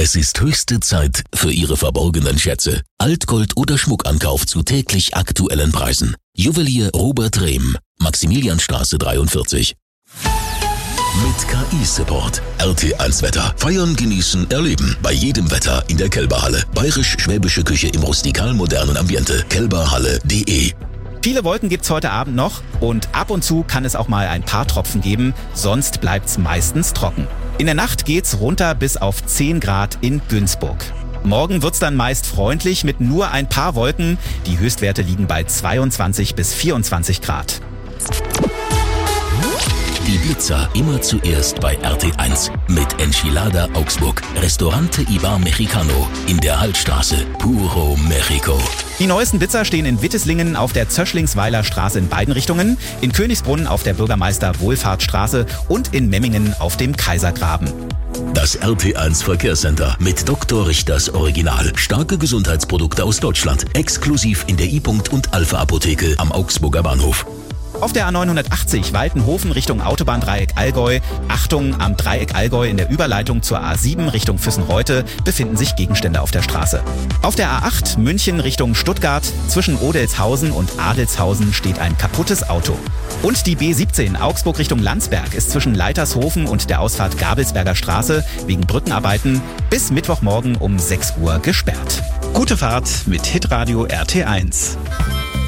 Es ist höchste Zeit für Ihre verborgenen Schätze. Altgold oder Schmuckankauf zu täglich aktuellen Preisen. Juwelier Robert Rehm, Maximilianstraße 43. Mit KI-Support. RT1 Wetter. Feiern, genießen, erleben. Bei jedem Wetter in der Kelberhalle. Bayerisch-schwäbische Küche im rustikal-modernen Ambiente. kelberhalle.de. Viele Wolken gibt's heute Abend noch und ab und zu kann es auch mal ein paar Tropfen geben, sonst bleibt's meistens trocken. In der Nacht geht's runter bis auf 10 Grad in Günzburg. Morgen wird's dann meist freundlich mit nur ein paar Wolken. Die Höchstwerte liegen bei 22 bis 24 Grad. Die Blitzer immer zuerst bei RT1 mit Enchilada Augsburg. Restaurante Ibar Mexicano in der Hallstraße. Puro Mexico. Die neuesten Blitzer stehen in Witteslingen auf der Zöschlingsweiler Straße in beiden Richtungen, in Königsbrunn auf der Bürgermeister-Wohlfahrtsstraße und in Memmingen auf dem Kaisergraben. Das RT1 Verkehrscenter mit Dr. Richters Original. Starke Gesundheitsprodukte aus Deutschland. Exklusiv in der I-Punkt und Alpha Apotheke am Augsburger Bahnhof. Auf der A980 Waltenhofen Richtung Autobahndreieck Allgäu. Achtung, am Dreieck Allgäu in der Überleitung zur A7 Richtung Füssen-Reute befinden sich Gegenstände auf der Straße. Auf der A8 München Richtung Stuttgart zwischen Odelshausen und Adelshausen steht ein kaputtes Auto. Und die B17 Augsburg Richtung Landsberg ist zwischen Leitershofen und der Ausfahrt Gabelsberger Straße wegen Brückenarbeiten bis Mittwochmorgen um 6 Uhr gesperrt. Gute Fahrt mit Hitradio RT1.